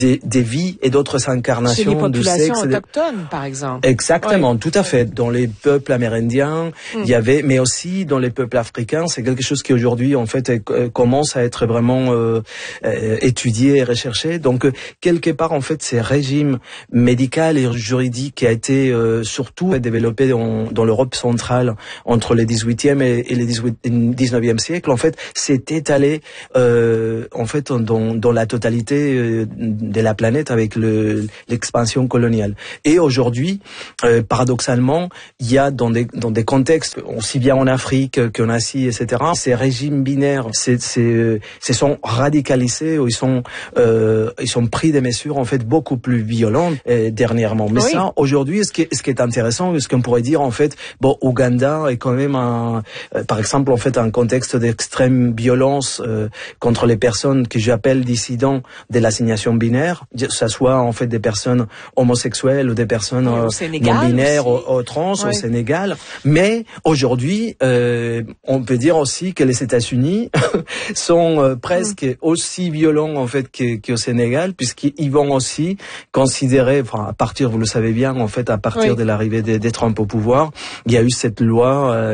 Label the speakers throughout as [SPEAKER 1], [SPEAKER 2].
[SPEAKER 1] des vies et d'autres incarnations
[SPEAKER 2] chez les populations
[SPEAKER 1] du sexe.
[SPEAKER 2] autochtones, par exemple.
[SPEAKER 1] Exactement, tout à fait. Dans les peuples amérindiens, il y avait, mais aussi dans les peuples africains, c'est quelque chose qui aujourd'hui, en fait, commence à être vraiment étudié et recherché. Donc, quelque part, en fait, ces régimes médicaux et juridiques qui a été surtout développé dans l'Europe centrale entre les 18e et les 19e siècle, en fait, s'est étalé en fait dans la totalité de la planète avec l'expansion coloniale. Et aujourd'hui, paradoxalement, il y a dans des contextes aussi bien en Afrique qu'en Asie, etc., ces régimes binaires se sont radicalisés ou ils sont pris des mesures en fait beaucoup plus violentes dernièrement. Mais
[SPEAKER 2] oui.
[SPEAKER 1] ça, aujourd'hui, ce qui est intéressant, ce qu'on pourrait dire en fait, bon, Ouganda est quand même par exemple en fait un contexte d'extrême violence contre les personnes que j'appelle dissidents de l'assignation binaire, que ce soit en fait des personnes homosexuelles ou des personnes non binaires ou trans au Sénégal. Mais aujourd'hui, on peut dire aussi que les États-Unis sont presque aussi violents en fait qu'au Sénégal, puisqu'ils vont aussi considérer, enfin à partir, vous le savez bien, en fait à partir de l'arrivée des Trump au pouvoir, il y a eu cette loi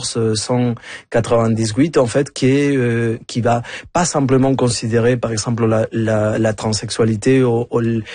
[SPEAKER 1] 1498 en fait qui va pas simplement considérer par exemple la transsexualité ou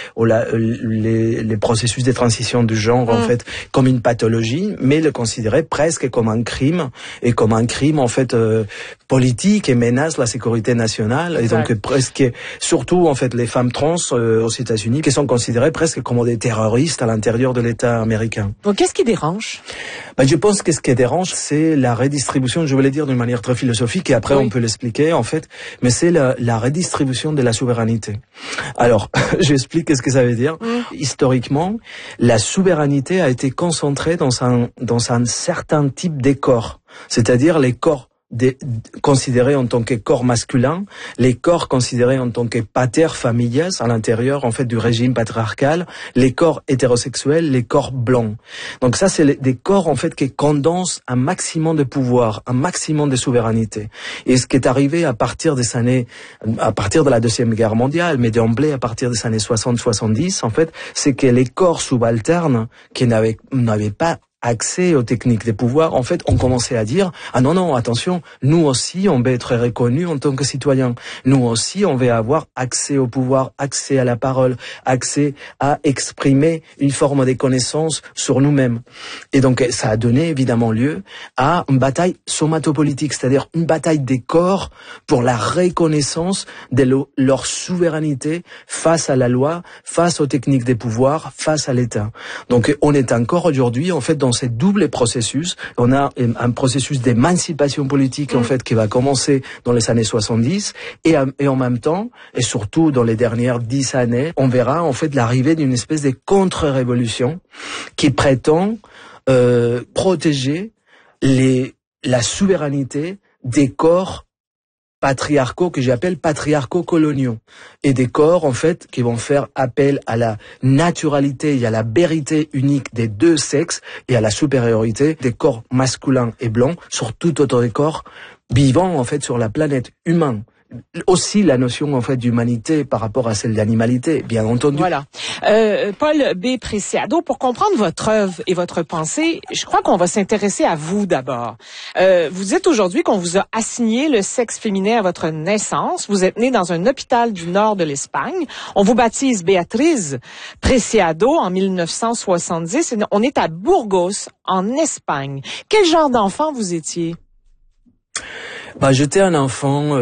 [SPEAKER 1] les processus de transition du genre en fait comme une pathologie, mais le considérer presque comme un crime et comme un crime en fait politique et menace la sécurité nationale. Et donc presque surtout en fait les femmes trans aux États-Unis qui sont considérées presque comme des terroristes à l'intérieur de l'État américain.
[SPEAKER 2] Donc qu'est-ce qui dérange?
[SPEAKER 1] Je pense que ce qui dérange, c'est la redistribution, je voulais dire d'une manière très philosophique, et après on peut l'expliquer en fait, mais c'est la redistribution de la souveraineté. Alors, j'explique ce que ça veut dire. Historiquement, la souveraineté a été concentrée dans un certain type de corps, c'est-à-dire les corps considérés en tant que corps masculin, les corps considérés en tant que pater familias à l'intérieur en fait du régime patriarcal, les corps hétérosexuels, les corps blancs. Donc ça c'est des corps en fait qui condensent un maximum de pouvoir, un maximum de souveraineté. Et ce qui est arrivé à partir de la Deuxième Guerre mondiale, mais d'emblée à partir des années 60-70 en fait, c'est que les corps subalternes qui n'avaient pas accès aux techniques des pouvoirs, en fait, on commençait à dire, ah non, attention, nous aussi, on va être reconnus en tant que citoyens. Nous aussi, on va avoir accès au pouvoir, accès à la parole, accès à exprimer une forme de connaissance sur nous-mêmes. Et donc, ça a donné, évidemment, lieu à une bataille somatopolitique, c'est-à-dire une bataille des corps pour la reconnaissance de leur souveraineté face à la loi, face aux techniques des pouvoirs, face à l'État. Donc, on est encore aujourd'hui, en fait, dans ces doubles processus. On a un processus d'émancipation politique en fait qui va commencer dans les années 70 et en même temps et surtout dans les dernières 10 années, on verra en fait l'arrivée d'une espèce de contre-révolution qui prétend protéger la souveraineté des corps patriarcaux que j'appelle patriarcaux-coloniaux et des corps en fait qui vont faire appel à la naturalité et à la vérité unique des deux sexes et à la supériorité des corps masculins et blancs sur tout autre corps vivant en fait sur la planète humaine. Aussi la notion en fait d'humanité par rapport à celle d'animalité, bien entendu.
[SPEAKER 2] Voilà. Paul B. Preciado, pour comprendre votre œuvre et votre pensée, je crois qu'on va s'intéresser à vous d'abord. Vous dites aujourd'hui qu'on vous a assigné le sexe féminin à votre naissance. Vous êtes né dans un hôpital du nord de l'Espagne. On vous baptise Béatrice Preciado en 1970. On est à Burgos, en Espagne. Quel genre d'enfant vous étiez?
[SPEAKER 1] J'étais un enfant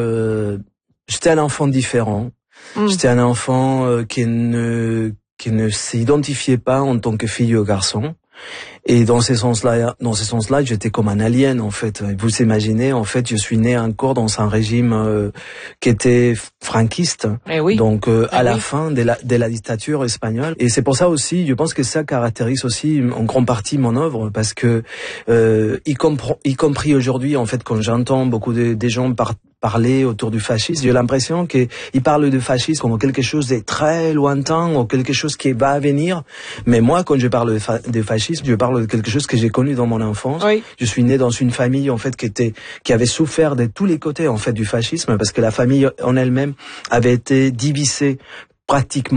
[SPEAKER 1] différent. J'étais un enfant qui ne s'identifiait pas en tant que fille ou garçon. Et dans ce sens-là, j'étais comme un alien, en fait. Vous imaginez, en fait, je suis né encore dans un régime qui était franquiste. Donc, à la fin de la dictature espagnole. Et c'est pour ça aussi, je pense que ça caractérise aussi en grande partie mon œuvre, parce que, y compris aujourd'hui, en fait, quand j'entends beaucoup des gens parler autour du fascisme, j'ai l'impression qu'ils parlent de fascisme comme quelque chose de très lointain ou quelque chose qui va venir. Mais moi, quand je parle de fascisme, je parle de quelque chose que j'ai connu dans mon enfance. Je suis né dans une famille, en fait, qui avait souffert de tous les côtés, en fait, du fascisme, parce que la famille en elle-même avait été divisée pratiquement